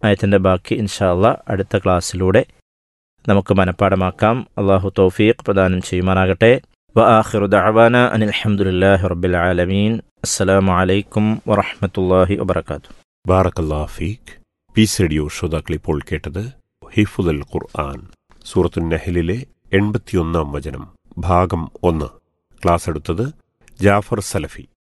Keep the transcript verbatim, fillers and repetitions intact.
ആയത്തിൻ്റെ ബാക്കി ഇൻഷാ അല്ലാഹ് അടുത്ത ക്ലാസ്സിലൂടെ നമുക്ക് മനഃപ്പാടമാക്കാം. അള്ളാഹു തൗഫീഖ് പ്രദാനം ചെയ്യുമാറാകട്ടെ. വആഖിറു ദഅവാന അനിൽ ഹംദുലില്ലാഹി റബ്ബിൽ ആലമീൻ. അസ്സലാമു അലൈക്കും വറഹ്മത്തുള്ളാഹി വബറകാതുഹു. ബാറക്കല്ലാഹു ഫീക്ക്. പീസ് റേഡിയോ ശ്രോതാക്കൾ ഇപ്പോൾ കേട്ടത് ഹിഫ്ളുൽ ഖുർആൻ, സൂറത്തുൻ നഹ്ലിലെ എൺപത്തിയൊന്നാം വചനം, ഭാഗം ഒന്ന്. ക്ലാസ് എടുത്തത് ജാഫർ സലഫി.